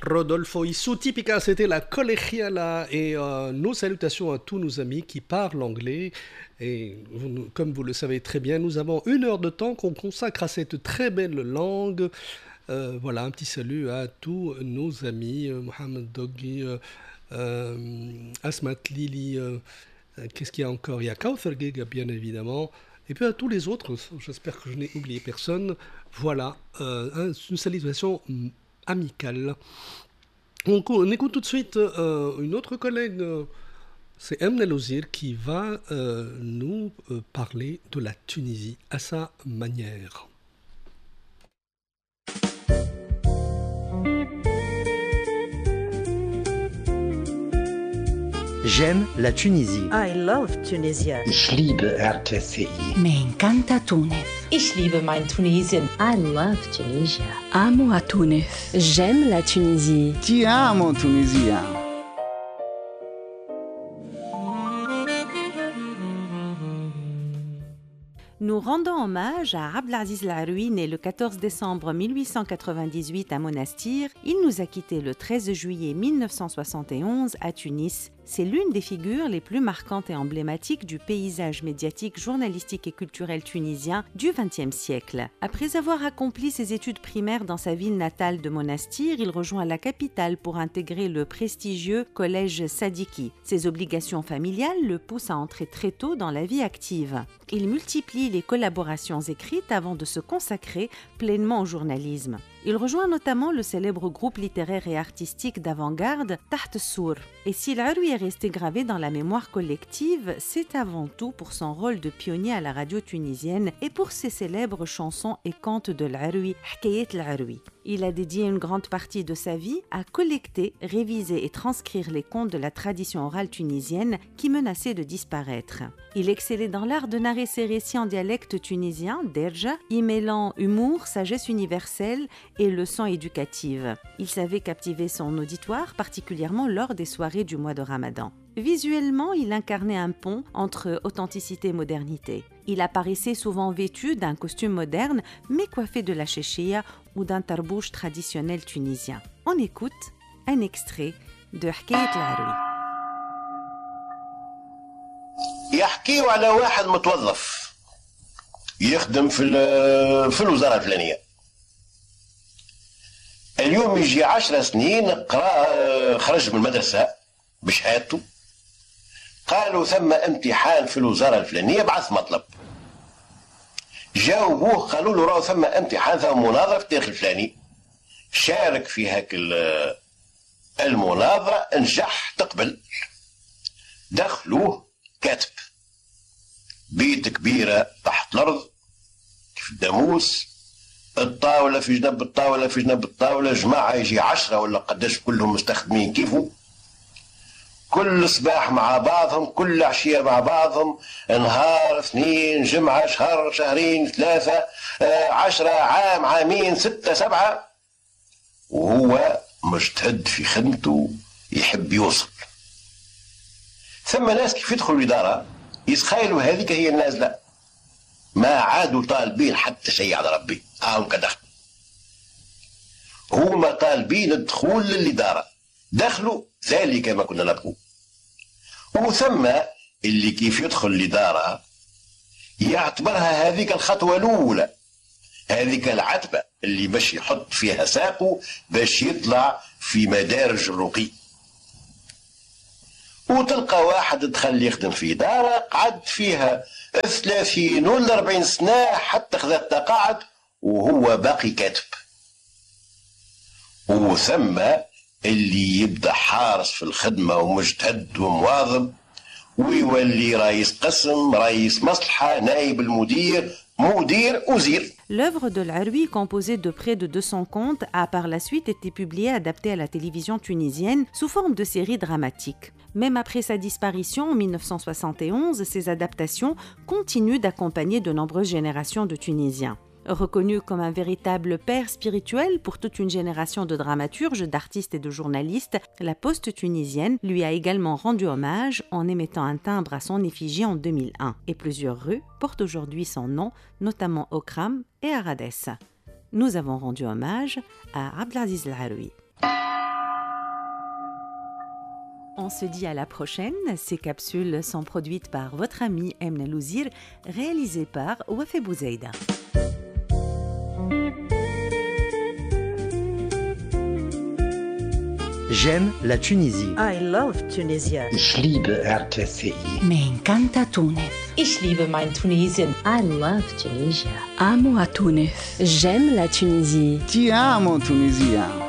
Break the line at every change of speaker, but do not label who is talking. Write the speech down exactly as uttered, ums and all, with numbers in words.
Rodolfo Issou, Tipica, c'était la collegiala et euh, nos salutations à tous nos amis qui parlent anglais. Et vous, comme vous le savez très bien, nous avons une heure de temps qu'on consacre à cette très belle langue. Euh, voilà, un petit salut à tous nos amis, euh, Mohamed Dogui, euh, euh, Asmat Lili, euh, qu'est-ce qu'il y a encore? Il y a Kauthar Giga, bien évidemment. Et puis à tous les autres, j'espère que je n'ai oublié personne. Voilà, euh, une salutation amicale. On, on écoute tout de suite euh, une autre collègue, euh, c'est Emna Lozir, qui va euh, nous euh, parler de la Tunisie à sa manière.
J'aime la Tunisie.
I love Tunisia.
Ich liebe R T C I.
Me encanta Túnez.
Ich liebe mein Tunesien.
I love Tunisia.
Amo a Túnez.
J'aime la Tunisie.
Ti amo Tunisia.
Nous rendons hommage à Abdelaziz Laroui, né le quatorze décembre mille huit cent quatre-vingt-dix-huit à Monastir. Il nous a quittés le treize juillet mille neuf cent soixante et onze à Tunis. C'est l'une des figures les plus marquantes et emblématiques du paysage médiatique, journalistique et culturel tunisien du vingtième siècle. Après avoir accompli ses études primaires dans sa ville natale de Monastir, il rejoint la capitale pour intégrer le prestigieux collège Sadiki. Ses obligations familiales le poussent à entrer très tôt dans la vie active. Il multiplie les collaborations écrites avant de se consacrer pleinement au journalisme. Il rejoint notamment le célèbre groupe littéraire et artistique d'avant-garde Taht Sour. Et si Laroui est resté gravé dans la mémoire collective, c'est avant tout pour son rôle de pionnier à la radio tunisienne et pour ses célèbres chansons et contes de Laroui, Hkayet Laroui. Il a dédié une grande partie de sa vie à collecter, réviser et transcrire les contes de la tradition orale tunisienne qui menaçaient de disparaître. Il excellait dans l'art de narrer ses récits en dialecte tunisien, derja, y mêlant humour, sagesse universelle et leçons éducatives. Il savait captiver son auditoire, particulièrement lors des soirées du mois de Ramadan. Visuellement, il incarnait un pont entre authenticité et modernité. Il apparaissait souvent vêtu d'un costume moderne, mais coiffé de la chéchia ou d'un tarbouche traditionnel tunisien. On écoute un extrait de Hkayet Laroui.
يحكيوا على واحد متوظف يخدم في في الوزارة الفلانية. اليوم يجي عشر سنين قرا خرج من المدرسة بشهادته، قالوا ثم امتحان في الوزارة الفلانية بعث مطلب، جاوبوه قالوا له راه ثم امتحان ثم مناظرة في التاريخ الفلاني، شارك في هاك المناظرة، نجح تقبل، دخلوه كاتب بيت كبيرة تحت الأرض في الداموس، الطاولة في جنب الطاولة في جنب الطاولة، جماعة يجي عشرة ولا قداش كلهم مستخدمين كيفه، كل صباح مع بعضهم، كل عشية مع بعضهم، نهار اثنين جمعة شهر شهرين ثلاثة آه عشرة عام عامين ستة سبعة، وهو مجتهد في خدمته يحب يوصل. ثم ناس كيف يدخلوا الإدارة يتخيلوا هذيك هي النازلة، ما عادوا طالبين حتى شيء على ربي، هاهم كدخل هما طالبين الدخول للإدارة، دخلوا ذلك ما كنا نبغوا. وثم اللي كيف يدخل الإدارة يعتبرها هذيك الخطوة الأولى، هذيك العتبة اللي باش يحط فيها ساقه باش يطلع في مدارج الرقي. وتلقى واحد دخل يخدم في إدارة قعد فيها ثلاثين ولا أربعين سنة حتى خذ التقاعد وهو باقي كاتب. وثم اللي يبدأ حارس في الخدمة ومجتهد ومواظب ويولي رئيس قسم، رئيس مصلحة، نائب المدير، مدير، وزير.
L'œuvre de Laroui, composée de près de deux cents contes, a par la suite été publiée et adaptée à la télévision tunisienne sous forme de séries dramatiques. Même après sa disparition en mille neuf cent soixante et onze, ces adaptations continuent d'accompagner de nombreuses générations de Tunisiens. Reconnu comme un véritable père spirituel pour toute une génération de dramaturges, d'artistes et de journalistes, la Poste tunisienne lui a également rendu hommage en émettant un timbre à son effigie en deux mille un. Et plusieurs rues portent aujourd'hui son nom, notamment Okram et Aradès. Nous avons rendu hommage à Abdelaziz Laroui. On se dit à la prochaine. Ces capsules sont produites par votre ami Emna Louzir, réalisées par Wafé Bouzaïda.
J'aime la Tunisie.
I love Tunisia.
Ich liebe R T C I.
Me encanta Túnez.
Ich liebe mein Tunesien.
I love Tunisia.
Amo a Túnez.
J'aime la Tunisie.
Ti amo, Tunisia.